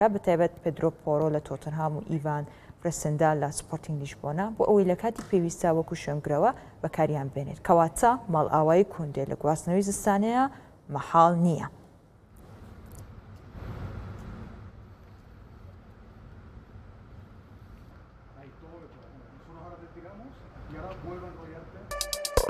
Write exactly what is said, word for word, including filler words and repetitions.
بەتایبەت پێدرۆ پۆرۆ لە تۆتنهام و ئیڤان فرسندا لە سپۆرتینگ لیژبۆنە بۆ ئەوەی لە کاتی پێویستە وەکو شوێنگرەوە بەکاریان بێنێت کەواتە ماڵئاوایی کوندێ لە گواستنەوەی زستانەیە مەحاڵ نییە. Ahí todo, nosotros ahora retiramos y ahora vuelvo a enrollarte.